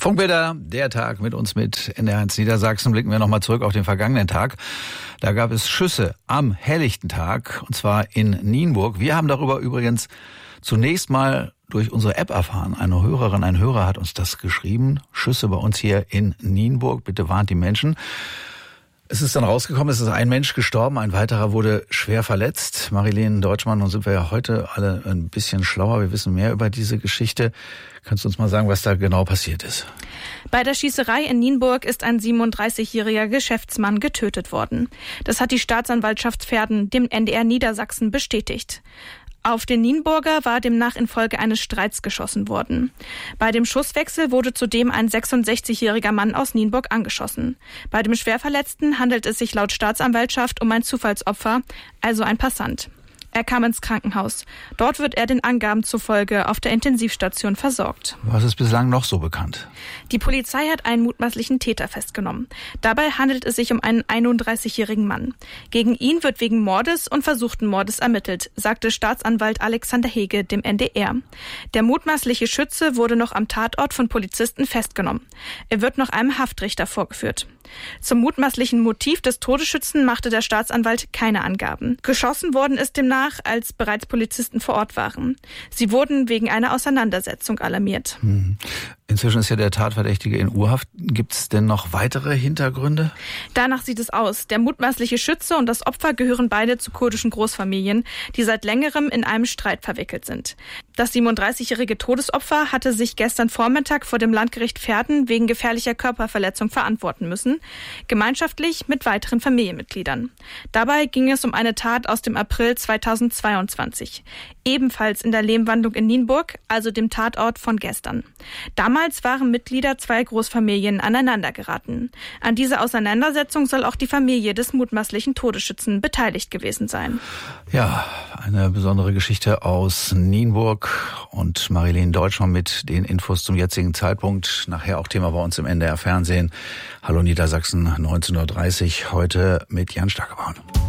Funkbilder, der Tag mit uns mit NDR1 Niedersachsen. Blicken wir nochmal zurück auf den vergangenen Tag. Da gab es Schüsse am helllichten Tag, und zwar in Nienburg. Wir haben darüber übrigens zunächst mal durch unsere App erfahren. Eine Hörerin, ein Hörer hat uns das geschrieben. Schüsse bei uns hier in Nienburg. Bitte warnt die Menschen. Es ist dann rausgekommen, es ist ein Mensch gestorben, ein weiterer wurde schwer verletzt. Marilene Deutschmann, nun sind wir ja heute alle ein bisschen schlauer, wir wissen mehr über diese Geschichte. Kannst du uns mal sagen, was da genau passiert ist? Bei der Schießerei in Nienburg ist ein 37-jähriger Geschäftsmann getötet worden. Das hat die Staatsanwaltschaft Verden dem NDR Niedersachsen bestätigt. Auf den Nienburger war demnach infolge eines Streits geschossen worden. Bei dem Schusswechsel wurde zudem ein 66-jähriger Mann aus Nienburg angeschossen. Bei dem Schwerverletzten handelt es sich laut Staatsanwaltschaft um ein Zufallsopfer, also ein Passant. Er kam ins Krankenhaus. Dort wird er den Angaben zufolge auf der Intensivstation versorgt. Was ist bislang noch so bekannt? Die Polizei hat einen mutmaßlichen Täter festgenommen. Dabei handelt es sich um einen 31-jährigen Mann. Gegen ihn wird wegen Mordes und versuchten Mordes ermittelt, sagte Staatsanwalt Alexander Hege dem NDR. Der mutmaßliche Schütze wurde noch am Tatort von Polizisten festgenommen. Er wird noch einem Haftrichter vorgeführt. Zum mutmaßlichen Motiv des Todesschützen machte der Staatsanwalt keine Angaben. Geschossen worden ist demnach, als bereits Polizisten vor Ort waren. Sie wurden wegen einer Auseinandersetzung alarmiert. Inzwischen ist ja der Tatverdächtige in U-Haft. Gibt es denn noch weitere Hintergründe? Danach sieht es aus. Der mutmaßliche Schütze und das Opfer gehören beide zu kurdischen Großfamilien, die seit längerem in einem Streit verwickelt sind. Das 37-jährige Todesopfer hatte sich gestern Vormittag vor dem Landgericht Verden wegen gefährlicher Körperverletzung verantworten müssen, gemeinschaftlich mit weiteren Familienmitgliedern. Dabei ging es um eine Tat aus dem April 2022. Ebenfalls in der Lehmwandlung in Nienburg, also dem Tatort von gestern. Damals waren Mitglieder zwei Großfamilien aneinander geraten. An dieser Auseinandersetzung soll auch die Familie des mutmaßlichen Todesschützen beteiligt gewesen sein. Ja, eine besondere Geschichte aus Nienburg und Marilene Deutschmann mit den Infos zum jetzigen Zeitpunkt. Nachher auch Thema bei uns im NDR Fernsehen. Hallo Niedersachsen, 19:30 Uhr, heute mit Jan Starkeborn.